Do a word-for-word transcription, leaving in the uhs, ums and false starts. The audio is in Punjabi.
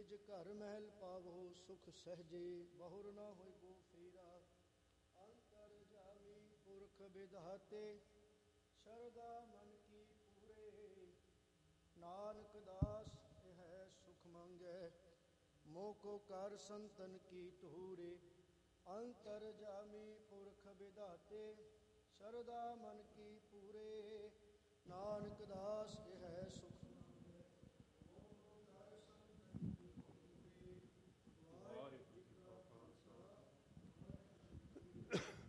ਨਿਜ ਘਰ ਮਹਿਲ ਪਾਵੋ ਸੁਖ ਸਹਜੇ, ਬਹੁਰ ਨਾ ਹੋਇ ਕੋ ਫੇਰਾ। ਅੰਤਰ ਜਾਮੀ ਪੁਰਖ ਵਿਧਾਤੇ, ਸ਼ਰਧਾ ਮਨ ਕੀ ਪੂਰੇ। ਨਾਨਕ ਦਾਸ ਇਹ ਸੁਖ ਮੰਗੈ, ਮੋਹ ਕੋ ਕਰ ਸੰਤਨ ਕੀ ਧੂਰੇ। ਅੰਤਰ ਜਾਮੀ ਪੁਰਖ ਵਿਧਾਤੇ, ਸ਼ਰਧਾ ਮਨ ਕੀ ਪੂਰੇ। ਨਾਨਕ ਦਾਸ ਇਹ